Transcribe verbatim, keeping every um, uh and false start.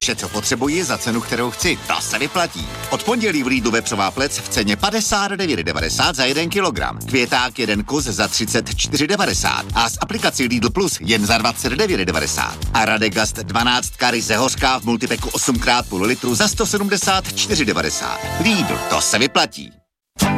Vše, co potřebuji za cenu, kterou chci. To se vyplatí. Od pondělí v Lidlu vepřová plec v ceně padesát devět devadesát za jeden kilogram. Květák jeden kus za třicet čtyři devadesát. A s aplikací Lidl Plus jen za dvacet devět devadesát. A Radegast dvanáct ryze hořká v multipeku osm krát půl litru za sto sedmdesát čtyři devadesát. Lidl, to se vyplatí.